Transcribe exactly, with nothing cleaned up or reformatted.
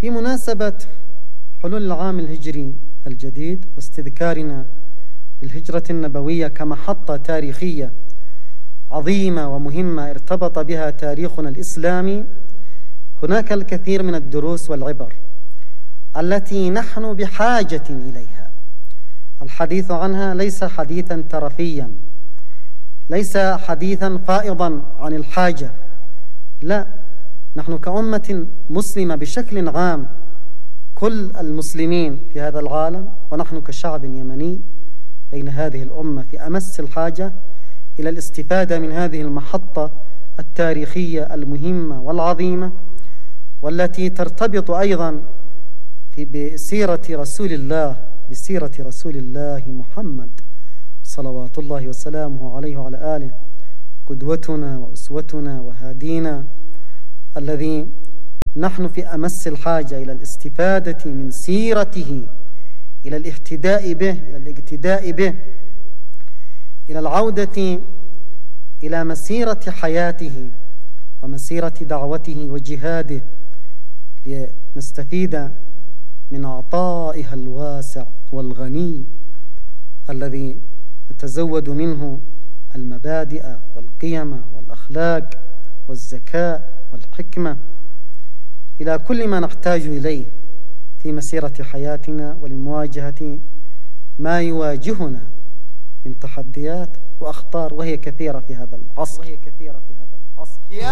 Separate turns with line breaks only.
في مناسبة حلول العام الهجري الجديد واستذكارنا للهجرة النبوية كمحطة تاريخية عظيمة ومهمة ارتبط بها تاريخنا الإسلامي، هناك الكثير من الدروس والعبر التي نحن بحاجة إليها. الحديث عنها ليس حديثا ترفيا، ليس حديثا فائضا عن الحاجة، لا، نحن كأمة مسلمة بشكل عام، كل المسلمين في هذا العالم ونحن كشعب يمني بين هذه الأمة في أمس الحاجة إلى الاستفادة من هذه المحطة التاريخية المهمة والعظيمة، والتي ترتبط أيضا بسيرة رسول الله بسيرة رسول الله محمد صلوات الله وسلامه عليه وعلى آله، قدوتنا وأسوتنا وهادينا، الذي نحن في أمس الحاجة إلى الاستفادة من سيرته، إلى الاهتداء به، إلى الاقتداء به، إلى العودة إلى مسيرة حياته ومسيرة دعوته وجهاده، لنستفيد من عطائها الواسع والغني الذي نتزود منه المبادئ والقيم والأخلاق والذكاء والحكمة إلى كل ما نحتاج إليه في مسيرة حياتنا ولمواجهة ما يواجهنا من تحديات وأخطار، وهي كثيرة في هذا العصر.